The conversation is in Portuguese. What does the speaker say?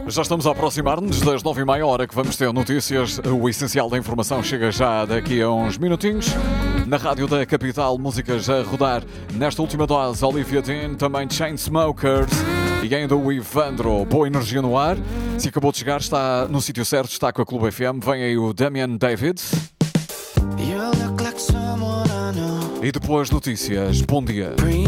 Já estamos a aproximar-nos das 9h30, hora que vamos ter notícias. O essencial da informação chega já daqui a uns minutinhos. Na rádio da capital, músicas a rodar. Nesta última dose, Olivia Dean, também Chainsmokers e ainda o Ivandro. Boa energia no ar. Se acabou de chegar, está no sítio certo, está com a Clube FM. Vem aí o Damian David. E depois notícias. Bom dia.